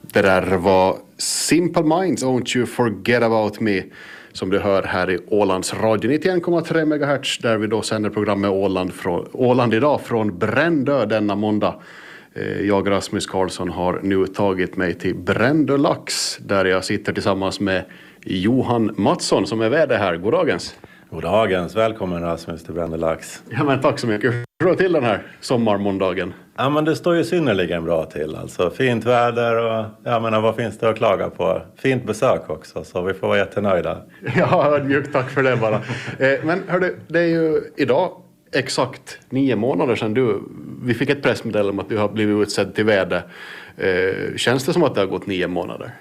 Det där var Simple Minds, Don't You Forget About Me, som du hör här i Ålands radio 91,3 MHz, där vi då sänder programmet Åland idag från Brändö denna måndag. Jag, Rasmus Karlsson, har nu tagit mig till Brändö Lax, där jag sitter tillsammans med Johan Mattsson som är vd här. Goddagens. Goddagens, välkommen Rasmus till Brändö Lax. Ja, men tack så mycket. Hur går det till den här sommarmåndagen? Ja, men det står ju synnerligen bra till. Alltså fint väder och jag menar, vad finns det att klaga på? Fint besök också, så vi får vara jättenöjda. Ja, ödmjukt tack för det bara. Men hördu, det är ju idag exakt 9 månader sedan vi fick ett pressmeddelande om att du har blivit utsedd till vd. Känns det som att det har gått 9 månader?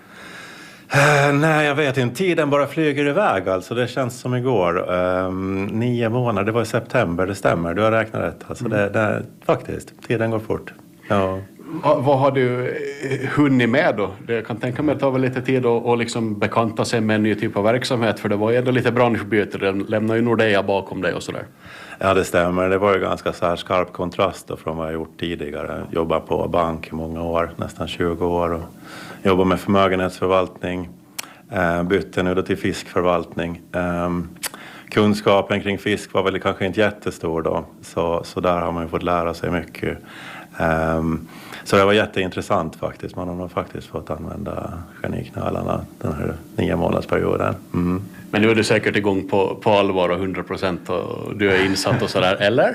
Nej, jag vet inte. Tiden bara flyger iväg. Alltså, det känns som igår. 9 månader, det var i september, det stämmer. Du har räknat rätt. Alltså, faktiskt, tiden går fort. Ja. Vad har du hunnit med då? Jag kan tänka mig att det tar väl lite tid att liksom bekanta sig med en ny typ av verksamhet. För det var ju ändå lite branschbyte. Den lämnar ju Nordea bakom dig och sådär. Ja, det stämmer. Det var ju ganska så här skarp kontrast då från vad jag gjort tidigare. Jobbat på bank i många år, nästan 20 år. Och jobbat med förmögenhetsförvaltning. Bytte nu då till fiskförvaltning. Kunskapen kring fisk var väl kanske inte jättestor då. Så där har man ju fått lära sig mycket. Så det var jätteintressant faktiskt. Man har nog faktiskt fått använda geniknölarna den här 9 månadsperioden. Mm. Men nu är du säkert igång på allvar och 100% och du är insatt och sådär, eller?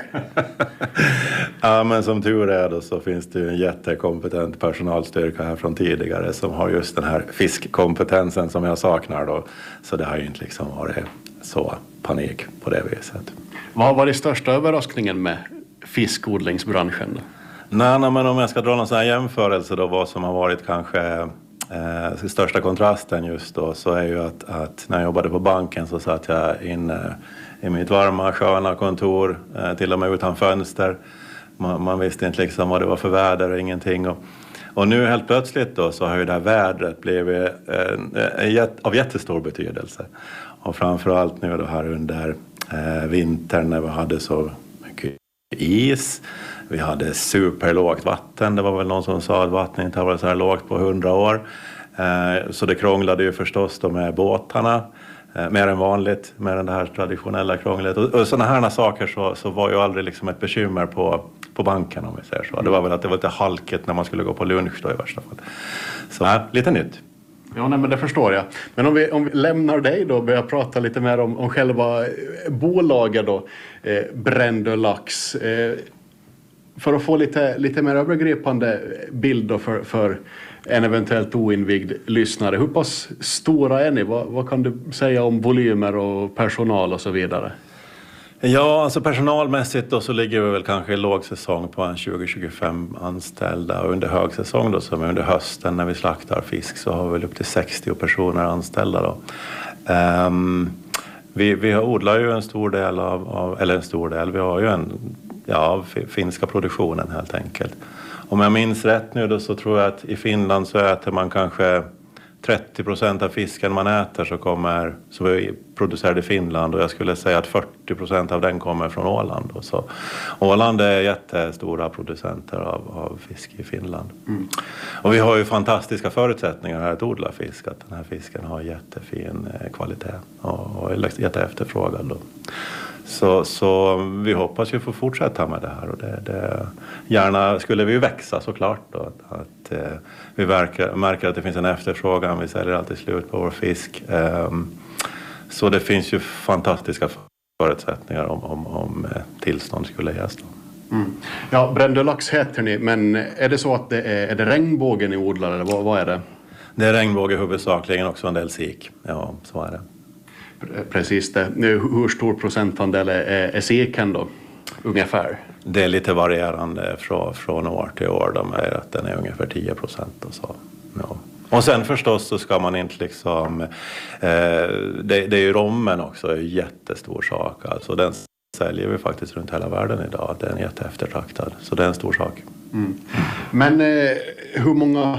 Ja, men som tur är då så finns det ju en jättekompetent personalstyrka här från tidigare som har just den här fiskkompetensen som jag saknar då. Så det har ju inte liksom varit så panik på det viset. Vad har varit största överraskningen med fiskodlingsbranschen då? Nej, men om jag ska dra någon sån här jämförelse då, vad som har varit kanske största kontrasten just då, så är ju att när jag jobbade på banken så satt jag inne i mitt varma, sköna kontor, till och med utan fönster. Man visste inte liksom vad det var för väder och ingenting. Och nu helt plötsligt då så har ju det här vädret blivit av jättestor betydelse. Och framförallt nu då här under vintern när vi hade så mycket is. Vi hade superlågt vatten. Det var väl någon som sa att vattnet inte har varit så här lågt på 100 år. Så det krånglade ju förstås då med båtarna. Mer än vanligt med det här traditionella krånglet. Och sådana här saker så var ju aldrig liksom ett bekymmer på banken om vi säger så. Det var väl att det var lite halket när man skulle gå på lunch då i värsta fall. Så lite nytt. Ja, nej, men det förstår jag. Men om vi lämnar dig då och börjar prata lite mer om själva bolaget då. Brändö Lax. För att få lite mer övergripande bild då för en eventuellt oinvigd lyssnare. Hur pass stora är ni? Vad kan du säga om volymer och personal och så vidare? Ja, alltså personalmässigt då så ligger vi väl kanske i lågsäsong på en 20-25 anställda. Och under högsäsong då, som är under hösten när vi slaktar fisk, så har vi väl upp till 60 personer anställda då. Vi odlar ju en stor del, vi har ju finska produktionen helt enkelt. Om jag minns rätt nu då så tror jag att i Finland så äter man kanske 30% av fisken man äter så är producerad i Finland, och jag skulle säga att 40% av den kommer från Åland. Så Åland är jättestora producenter av fisk i Finland. Mm. Och vi har ju fantastiska förutsättningar här att odla fisk, att den här fisken har jättefin kvalitet och är jätteefterfrågad då. Så vi hoppas ju få fortsätta med det här, och det gärna skulle vi ju växa såklart då, att vi märker att det finns en efterfrågan, vi säljer alltid slut på vår fisk, så det finns ju fantastiska förutsättningar om tillstånd skulle ges då. Mm. Ja, Brändö Lax heter ni, men är det så att är det regnbågen ni odlar eller vad är det? Det är regnbåge huvudsakligen, också en del sik, ja så är det. Precis det. Hur stor procentandel är siken då, ungefär? Det är lite varierande från år till år. Med att den är ungefär 10% och så. Ja. Och sen förstås så ska man inte liksom... det är ju rommen också, är en jättestor sak. Alltså den säljer vi faktiskt runt hela världen idag. Den är jätteeftertraktad. Så det är en stor sak. Mm. Men hur många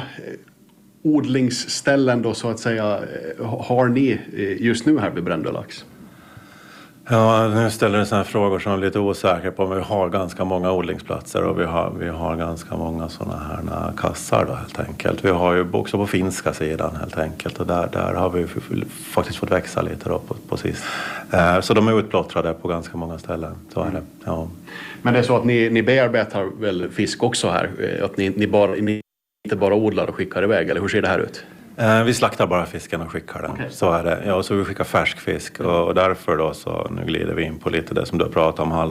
odlingsställen då så att säga har ni just nu här vid Brändö Lax? Ja, nu ställer du sådana frågor som jag är lite osäker på. Men vi har ganska många odlingsplatser och vi har ganska många sådana här kassar då, helt enkelt. Vi har ju också på finska sidan helt enkelt och där har vi faktiskt fått växa lite då på sist. Så de är utplottrade på ganska många ställen, så är det. Ja. Men det är så att ni bearbetar väl fisk också här? Att ni inte bara odlar och skickar iväg, eller hur ser det här ut? Vi slaktar bara fisken och skickar den. Okay. Så är det. Ja, och så vi skickar färsk fisk och därför då så nu glider vi in på lite det som du har pratat om,